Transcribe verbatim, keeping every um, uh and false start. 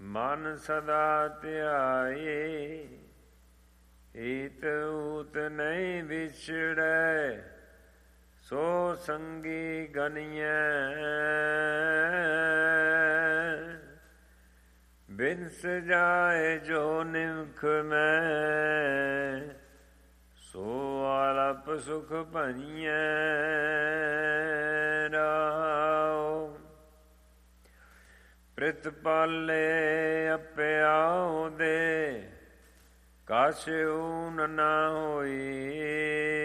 ਮਨ ਸਦਾ ਧਿਆਏ, ਹੀਤ ਊਤ ਨਹੀਂ ਵਿਛੜੈ, ਸੋ ਸੰਗੀ ਗਨੀਐ। ਬਿਨਸ ਜਾਏ ਜੋ ਨਿਮਖ ਮੈਂ, ਸੋ ਆਲਪ ਸੁਖ ਭਣੀਐ। ਰਾਉ ਪ੍ਰਿਤ ਪਾਲੇ ਅਪਿਆਉ ਦੇ, ਕਾਛ ਊਨ ਨਾ ਹੋਈ।